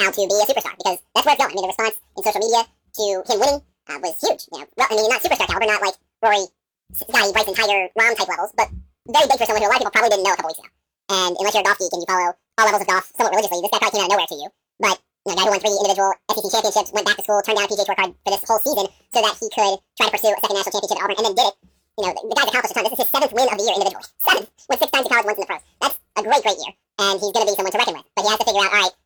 how to be a superstar, because that's where it's going. I mean, the response in social media to him winning was huge. You know, well, I mean, not superstar caliber, not like Rory, Scotty, Bryson, Tiger, Rahm type levels, but very big for someone who a lot of people probably didn't know a couple weeks ago. And unless you're a golf geek and you follow all levels of golf somewhat religiously, this guy probably came out of nowhere to you. But you know, a guy who won 3 individual SEC championships, went back to school, turned down a PGA Tour card for this whole season so that he could try to pursue a second national championship at Auburn, and then did it. You know, the guy's accomplished a ton. This is his 7th win of the year individually. 7th. Went 6 times in college, once in the pros. That's a great, great year. And he's going to be someone to reckon with. But he has to figure out, all right,